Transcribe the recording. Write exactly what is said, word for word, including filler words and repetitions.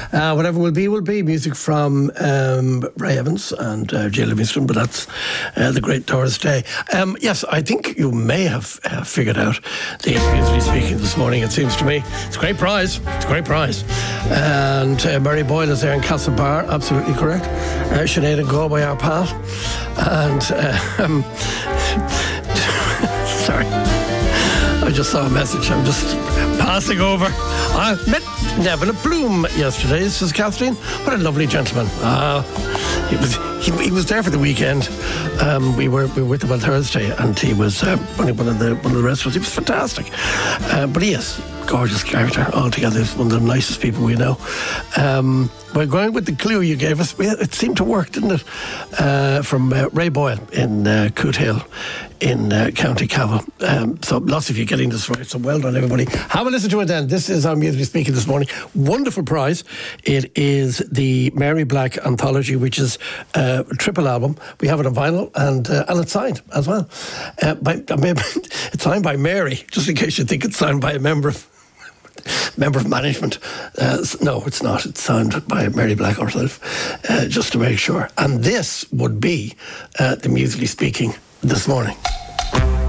Uh, whatever will be, will be. Music from um, Ray Evans and uh, Jay Livingston, but that's uh, the great Doris Day. Um, yes, I think you may have uh, figured out the Musically Speaking this morning, it seems to me. It's a great prize. It's a great prize. And uh, Mary Boyle is there in Castlebar, absolutely correct. Uh, Sinead and Galway, our pal. And, uh, um, sorry. I just saw a message. I'm just passing over. I met Neville Bloom yesterday, says Kathleen. What a lovely gentleman. Uh, he was he, he was there for the weekend. Um, we were we were with him on Thursday, and he was uh, running one of the one of the restaurants. He was fantastic. Uh, but he is gorgeous character altogether. He's one of the nicest people we know. Um, we're going with the clue you gave us. It seemed to work, didn't it? Uh, from uh, Ray Boyle in uh, Cootehill in uh, County Cavan. Um, so lots of you getting this right. So well done, everybody. Have a listen to it then. This is our Musically Speaking this morning. Wonderful prize. It is the Mary Black Anthology, which is uh, a triple album. We have it on vinyl, and uh, and it's signed as well. Uh, by, I mean, it's signed by Mary, just in case you think it's signed by a member of member of management. Uh, no, it's not. It's signed by Mary Black herself, uh, just to make sure. And this would be uh, the Musically Speaking this morning.